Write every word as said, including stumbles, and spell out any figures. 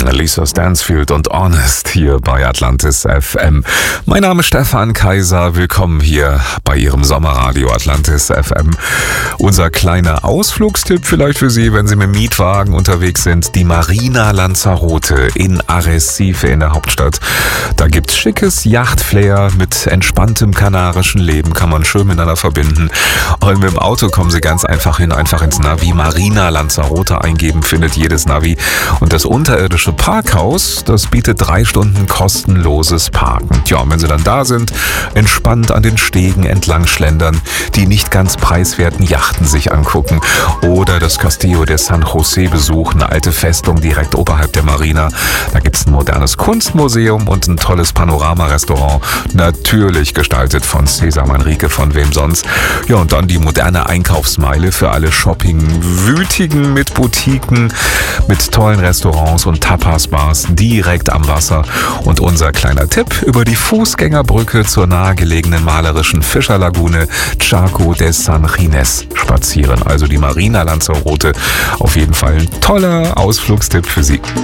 Lisa Stansfield und Honest hier bei Atlantis F M. Mein Name ist Stefan Kaiser. Willkommen hier bei Ihrem Sommerradio Atlantis F M. Unser kleiner Ausflugstipp vielleicht für Sie, wenn Sie mit dem Mietwagen unterwegs sind. Die Marina Lanzarote in Arrecife in der Hauptstadt. Da gibt's schickes Yachtflair mit entspanntem kanarischen Leben. Kann man schön miteinander verbinden. Und mit dem Auto kommen Sie ganz einfach hin, einfach ins Navi Marina Lanzarote eingeben, findet jedes Navi. Und das unterirdische Parkhaus, das bietet drei Stunden kostenloses Parken. Tja, und wenn Sie dann da sind, entspannt an den Stegen entlang schlendern, die nicht ganz preiswerten Yachten sich angucken oder das Castillo de San José besuchen, eine alte Festung direkt oberhalb der Marina. Da gibt's ein modernes Kunstmuseum und ein tolles Panorama-Restaurant, natürlich gestaltet von Cesar Manrique, von wem sonst. Ja, und dann die moderne Einkaufsmeile für alle Shopping-Wütigen mit Boutiquen, mit tollen Restaurants und Tapas-Bars direkt am Wasser. Und unser kleiner Tipp: über die Fußgängerbrücke zur nahegelegenen malerischen Fischerlagune Charco de San Ginés spazieren. Also die Marina Lanzarote, auf jeden Fall ein toller Ausflugstipp für Sie.